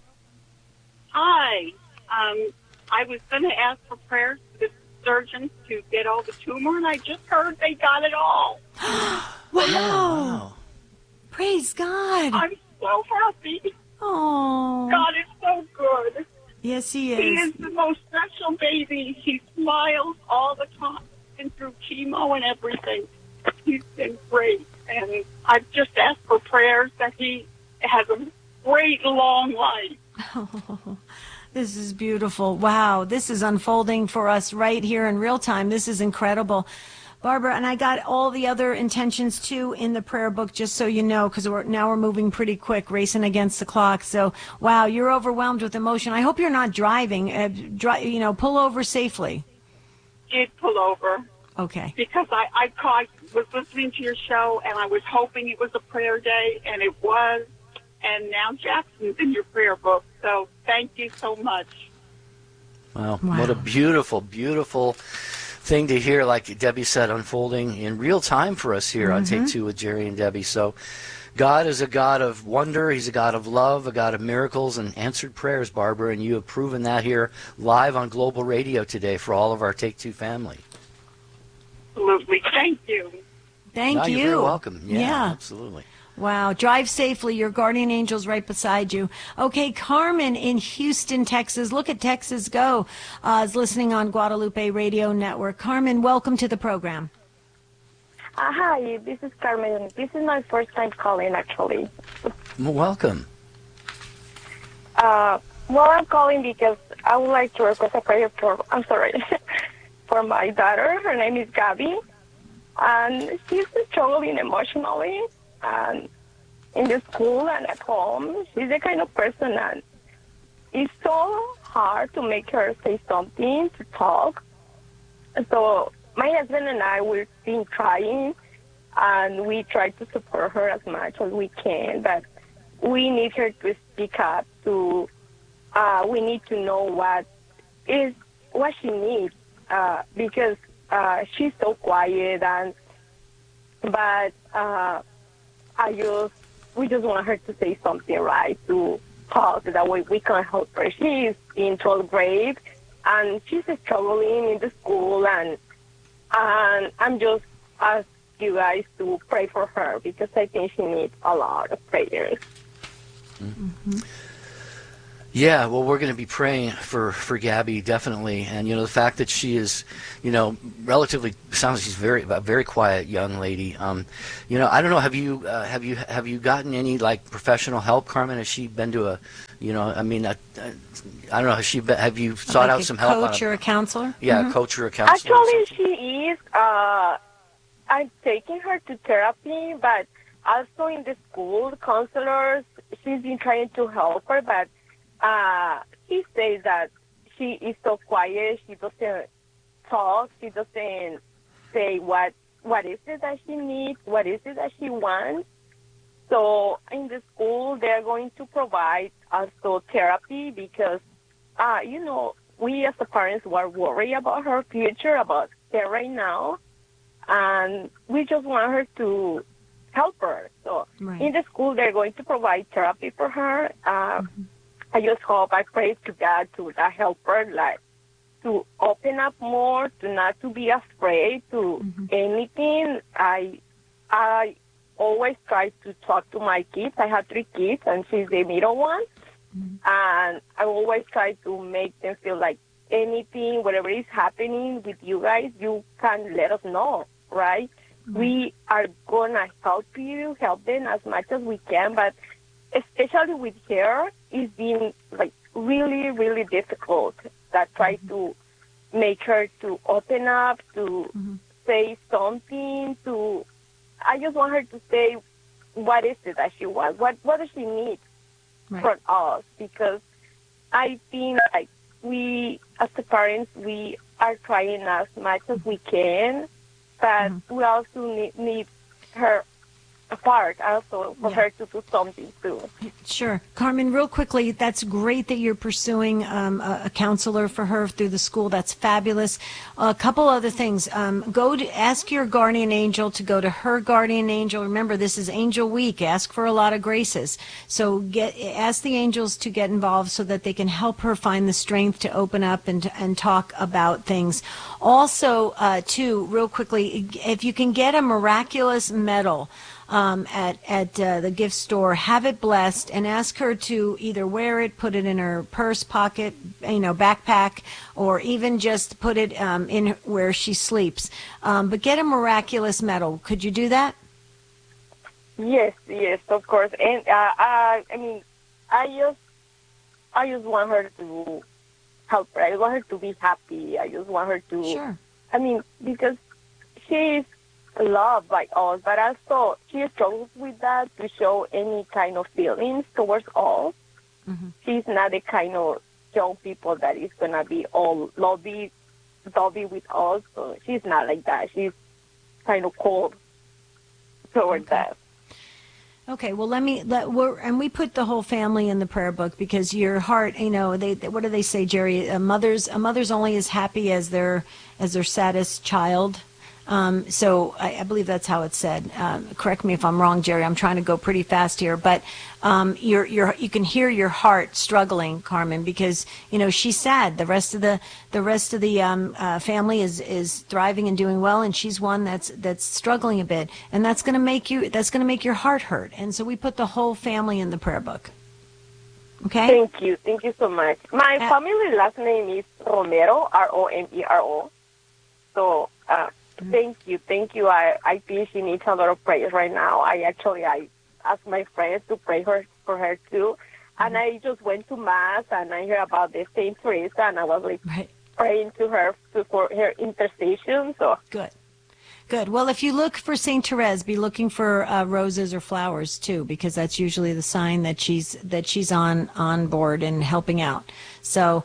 Hi. I was going to ask for prayers for the surgeons to get all the tumor, and I just heard they got it all. Wow. Praise God. I'm so happy. Oh. God is so good. Yes, He is. He is the most special baby. He smiles all the time, and through chemo and everything. He's been great, and I've just asked for prayers that he has a great long life. Oh, this is beautiful. Wow, this is unfolding for us right here in real time. This is incredible. Barbara, and I got all the other intentions too in the prayer book, just so you know, because we're moving pretty quick, racing against the clock. So, wow, you're overwhelmed with emotion. I hope you're not driving. Pull over safely. Did pull over. Okay. Because I was listening to your show, and I was hoping it was a prayer day, and it was. And now Jackson's in your prayer book. So thank you so much. Wow. What a beautiful, beautiful thing to hear, like Debbie said, unfolding in real time for us here on Take Two with Jerry and Debbie. So God is a God of wonder. He's a God of love, a God of miracles and answered prayers, Barbara, and you have proven that here live on Global Radio today for all of our Take Two family. Absolutely. Thank you. Thank you. You're very welcome. Yeah, absolutely. Wow. Drive safely. Your guardian angel's right beside you. Okay, Carmen in Houston, Texas. Look at Texas go. Is listening on Guadalupe Radio Network. Carmen, welcome to the program. Hi, this is Carmen. This is my first time calling, actually. Welcome. I'm calling because I would like to request a prayer for my daughter. Her name is Gabby, and she's struggling emotionally. And in the school and at home, she's the kind of person that it's so hard to make her say something, to talk. So my husband and I, we've been trying, and we try to support her as much as we can, but we need her to speak up to we need to know what she needs, because she's so quiet, but we just want her to say something, right, to talk, that way we can help her. She's in 12th grade, and she's struggling in the school, and I'm just asking you guys to pray for her, because I think she needs a lot of prayers. Mm-hmm. Yeah, well, we're going to be praying for Gabby, definitely. And, the fact that she is, relatively, sounds like she's a very quiet young lady. I don't know, have you gotten any, professional help, Carmen? Has she been to a, I don't know, have you sought out some help? A coach or a counselor? Yeah, Mm-hmm. A coach or a counselor. Actually, she is. I'm taking her to therapy, but also in the school, counselors, she's been trying to help her, but he says that she is so quiet. She doesn't talk. She doesn't say what is it that she needs, what is it that she wants. So in the school, they're going to provide also therapy, because, we as the parents were worried about her future, about her right now, and we just want her to help her. So in the school, they're going to provide therapy for her. I just hope, I pray to God to help her, to open up more, to not to be afraid to anything. I always try to talk to my kids. I have 3 kids, and she's the middle one. And I always try to make them feel like anything, whatever is happening with you guys, you can let us know, right? We are going to help them as much as we can, but especially with her, it's been really, really difficult. That try to make her to open up, to say something. I just want her to say what is it that she wants, what does she need from us, because I think we as the parents, we are trying as much as we can, but we also need her apart also for her to do something too. Sure. Carmen, real quickly, that's great that you're pursuing a counselor for her through the school. That's fabulous. A couple other things. Ask your guardian angel to go to her guardian angel. Remember, this is Angel Week. Ask for a lot of graces. So ask the angels to get involved so that they can help her find the strength to open up and talk about things. Also, too, real quickly, if you can get a miraculous medal at the gift store, have it blessed, and ask her to either wear it, put it in her purse, pocket, backpack, or even just put it in where she sleeps. But get a miraculous medal. Could you do that? Yes, of course. And I just want her to help her. I want her to be happy. I just want her to. Sure. Because she's loved by us, but also she struggles with that, to show any kind of feelings towards us. She's not the kind of young people that is going to be all lovey with us. So she's not like that. She's kind of cold towards that. Okay, well, we put the whole family in the prayer book, because your heart, what do they say, Jerry? A mother's only as happy as their saddest child. So I believe that's how it's said. Correct me if I'm wrong, Jerry. I'm trying to go pretty fast here, but you can hear your heart struggling, Carmen, because she's sad. The rest of the family is thriving and doing well, and she's one that's struggling a bit, and that's going to make your heart hurt. And so we put the whole family in the prayer book. Okay. Thank you so much. My family last name is Romero, Romero. So. Thank you. I think she needs a lot of prayers right now. I asked my friends to pray for her too. And I just went to Mass, and I heard about the Saint Teresa, and I was praying to her for her intercession. So good. Good. Well, if you look for St. Therese, be looking for roses or flowers too, because that's usually the sign that she's on board and helping out. So,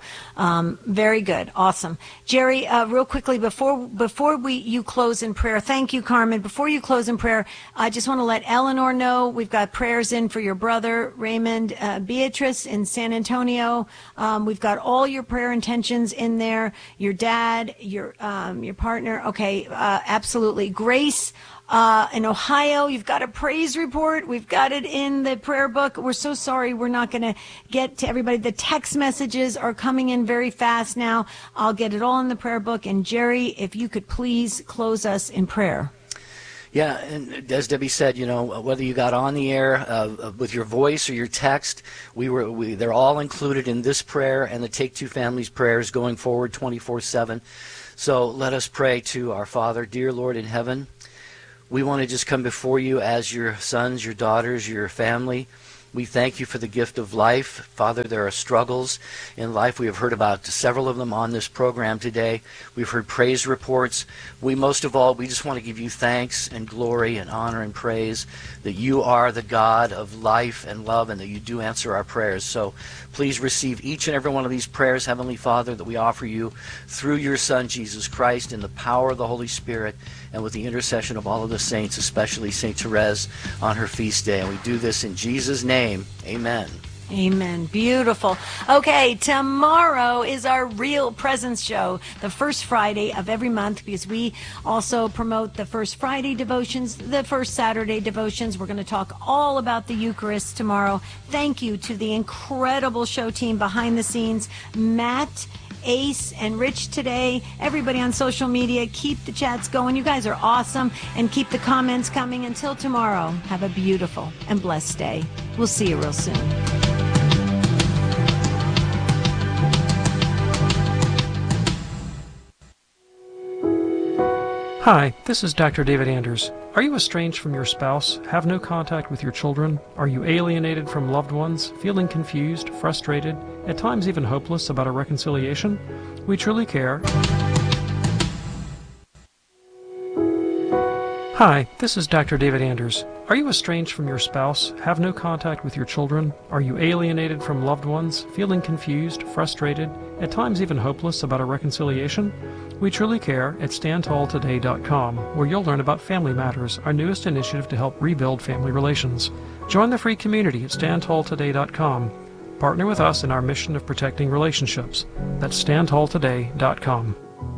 very good. Awesome. Jerry, real quickly, before you close in prayer, thank you, Carmen. Before you close in prayer, I just want to let Eleanor know we've got prayers in for your brother, Raymond, Beatrice in San Antonio. We've got all your prayer intentions in there, your dad, your partner. Okay. Absolutely. Grace, in Ohio, you've got a praise report. We've got it in the prayer book. We're so sorry we're not going to get to everybody. The text messages are coming in very fast now. I'll get it all in the prayer book. And Jerry, if you could please close us in prayer. Yeah, and as Debbie said, whether you got on the air with your voice or your text, they're all included in this prayer and the Take Two Families prayers going forward 24/7. So let us pray to our Father. Dear Lord in heaven, we want to just come before you as your sons, your daughters, your family. We thank you for the gift of life. Father, there are struggles in life. We have heard about several of them on this program today. We've heard praise reports. Most of all, we just want to give you thanks and glory and honor and praise that you are the God of life and love and that you do answer our prayers. So please receive each and every one of these prayers, Heavenly Father, that we offer you through your Son, Jesus Christ, in the power of the Holy Spirit and with the intercession of all of the saints, especially St. Therese on her feast day. And we do this in Jesus' name. Amen. Amen. Beautiful. Okay, tomorrow is our Real Presence show, the first Friday of every month, because we also promote the first Friday devotions, the first Saturday devotions. We're going to talk all about the Eucharist tomorrow. Thank you to the incredible show team behind the scenes, Matt, Ace, and Rich today. Everybody on social media, keep the chats going. You guys are awesome, and keep the comments coming. Until tomorrow, have a beautiful and blessed day. We'll see you real soon. Hi, this is Dr. David Anders. Are you estranged from your spouse, have no contact with your children? Are you alienated from loved ones, feeling confused, frustrated, at times even hopeless about a reconciliation? We truly care. Hi, this is Dr. David Anders. Are you estranged from your spouse, have no contact with your children? Are you alienated from loved ones, feeling confused, frustrated, at times even hopeless about a reconciliation? We truly care at StandTallToday.com, where you'll learn about Family Matters, our newest initiative to help rebuild family relations. Join the free community at StandTallToday.com. Partner with us in our mission of protecting relationships. That's StandTallToday.com.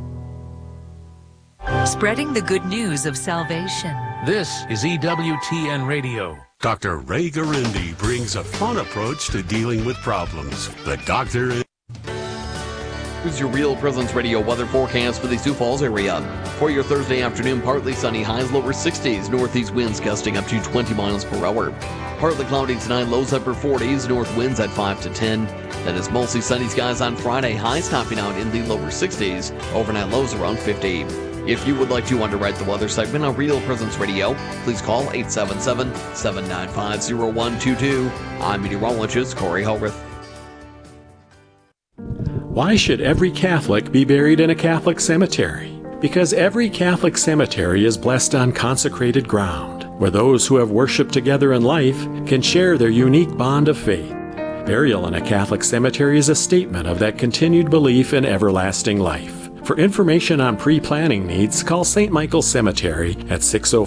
Spreading the good news of salvation. This is EWTN Radio. Dr. Ray Garindi brings a fun approach to dealing with problems. The doctor. Here's your Real Presence Radio weather forecast for the Sioux Falls area. For your Thursday afternoon, partly sunny, highs lower 60s, northeast winds gusting up to 20 miles per hour. Partly cloudy tonight, lows upper 40s, north winds at 5 to 10. Then it's mostly sunny skies on Friday, highs topping out in the lower 60s, overnight lows around 50. If you would like to underwrite the weather segment on Real Presence Radio, please call 877-795-0122. I'm meteorologist Corey Hellrith. Why should every Catholic be buried in a Catholic cemetery? Because every Catholic cemetery is blessed on consecrated ground, where those who have worshiped together in life can share their unique bond of faith. Burial in a Catholic cemetery is a statement of that continued belief in everlasting life. For information on pre-planning needs, call St. Michael's Cemetery at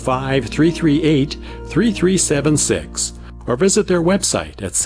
605-338-3376 or visit their website at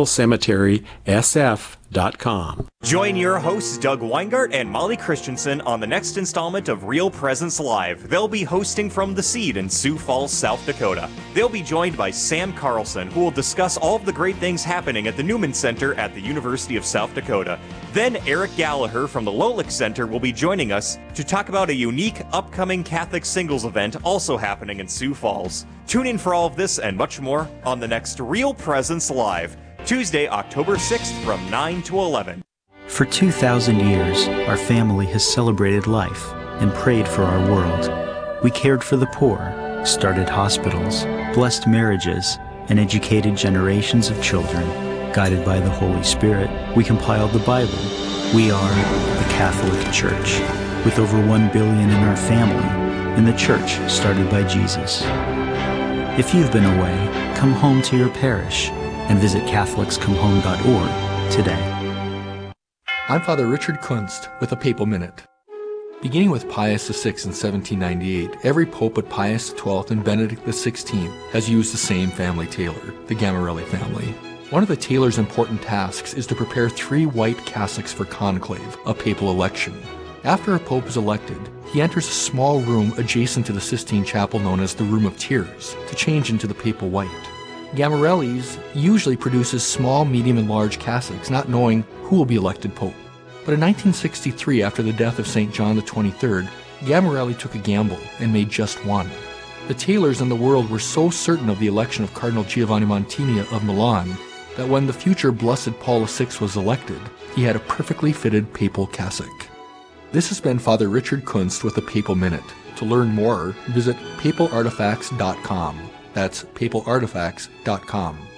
stmichaelscemeterysf.com. Join your hosts Doug Weingart and Molly Christensen on the next installment of Real Presence Live. They'll be hosting from The Seed in Sioux Falls, South Dakota. They'll be joined by Sam Carlson, who will discuss all of the great things happening at the Newman Center at the University of South Dakota. Then Eric Gallagher from the Lolich Center will be joining us to talk about a unique upcoming Catholic singles event also happening in Sioux Falls. Tune in for all of this and much more on the next Real Presence Live, Tuesday, October 6th from 9 to 11. For 2,000 years, our family has celebrated life and prayed for our world. We cared for the poor, started hospitals, blessed marriages, and educated generations of children. Guided by the Holy Spirit, we compiled the Bible. We are the Catholic Church. With over 1 billion in our family in the church started by Jesus. If you've been away, come home to your parish and visit CatholicsComeHome.org today. I'm Father Richard Kunst with a Papal Minute. Beginning with Pius VI in 1798, every pope but Pius XII and Benedict XVI has used the same family tailor, the Gamarelli family. One of the tailor's important tasks is to prepare 3 white cassocks for conclave, a papal election. After a pope is elected, he enters a small room adjacent to the Sistine Chapel known as the Room of Tears to change into the papal white. Gamarelli's usually produces small, medium, and large cassocks, not knowing who will be elected pope. But in 1963, after the death of St. John XXIII, Gamarelli took a gamble and made just one. The tailors in the world were so certain of the election of Cardinal Giovanni Montini of Milan that when the future Blessed Paul VI was elected, he had a perfectly fitted papal cassock. This has been Father Richard Kunst with the Papal Minute. To learn more, visit papalartifacts.com. That's papalartifacts.com.